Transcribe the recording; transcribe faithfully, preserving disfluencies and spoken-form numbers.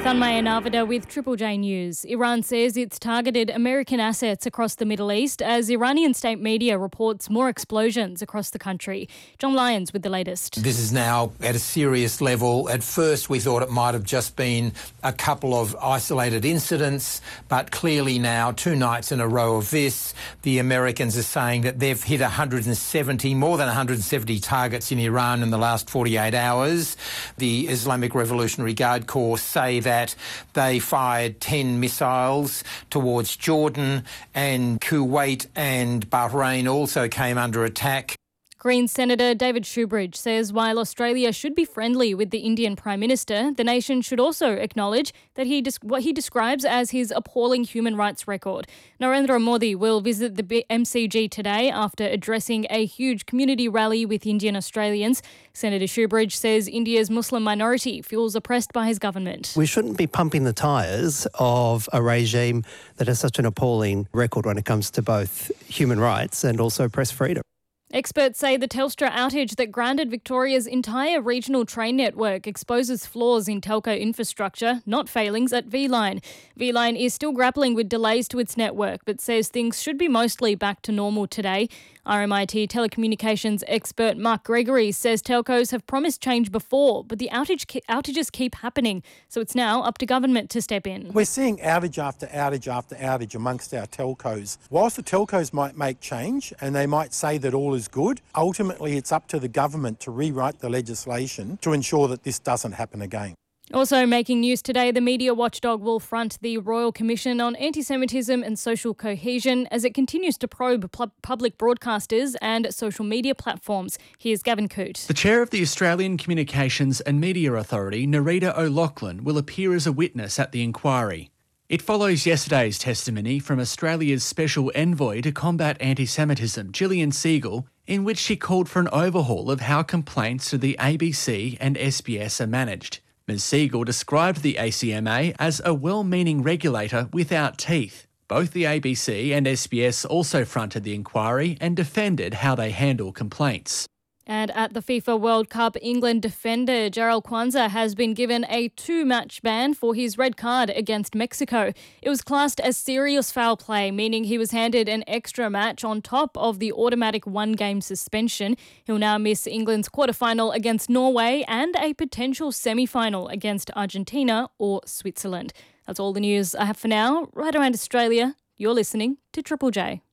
Thanmaya Narvada with Triple J News. Iran says it's targeted American assets across the Middle East as Iranian state media reports more explosions across the country. John Lyons with the latest. This is now at a serious level. At first we thought it might have just been a couple of isolated incidents, but clearly now, two nights in a row of this, the Americans are saying that they've hit one hundred seventy, more than one hundred seventy targets in Iran in the last forty-eight hours. The Islamic Revolutionary Guard Corps say that they fired ten missiles towards Jordan, and Kuwait and Bahrain also came under attack. Greens Senator David Shoebridge says while Australia should be friendly with the Indian Prime Minister, the nation should also acknowledge that he des- what he describes as his appalling human rights record. Narendra Modi will visit the M C G today after addressing a huge community rally with Indian Australians. Senator Shoebridge says India's Muslim minority feels oppressed by his government. We shouldn't be pumping the tyres of a regime that has such an appalling record when it comes to both human rights and also press freedom. Experts say the Telstra outage that grounded Victoria's entire regional train network exposes flaws in telco infrastructure, not failings at V-Line. V-Line is still grappling with delays to its network, but says things should be mostly back to normal today. R M I T telecommunications expert Mark Gregory says telcos have promised change before, but the outage outages keep happening, so it's now up to government to step in. We're seeing outage after outage after outage amongst our telcos. Whilst the telcos might make change and they might say that all is good, ultimately it's up to the government to rewrite the legislation to ensure that this doesn't happen again. Also making news today, the media watchdog will front the Royal Commission on Anti-Semitism and Social Cohesion as it continues to probe pu- public broadcasters and social media platforms. Here's Gavin Coote. The chair of the Australian Communications and Media Authority, Nerita O'Loughlin, will appear as a witness at the inquiry. It follows yesterday's testimony from Australia's Special Envoy to Combat Anti-Semitism, Gillian Siegel, in which she called for an overhaul of how complaints to the A B C and S B S are managed. Miz Siegel described the A C M A as a well-meaning regulator without teeth. Both the A B C and S B S also fronted the inquiry and defended how they handle complaints. And at the FIFA World Cup, England defender Jarell Quansah has been given a two-match ban for his red card against Mexico. It was classed as serious foul play, meaning he was handed an extra match on top of the automatic one-game suspension. He'll now miss England's quarter-final against Norway and a potential semi-final against Argentina or Switzerland. That's all the news I have for now. Right around Australia, you're listening to Triple J.